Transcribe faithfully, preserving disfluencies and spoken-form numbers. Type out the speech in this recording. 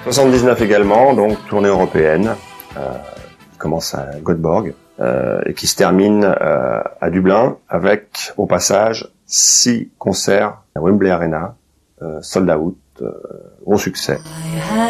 soixante-dix-neuf également, donc tournée européenne, euh, qui commence à Göteborg euh, et qui se termine euh, à Dublin avec, au passage, six concerts à Wembley Arena, euh, sold out, euh, gros succès.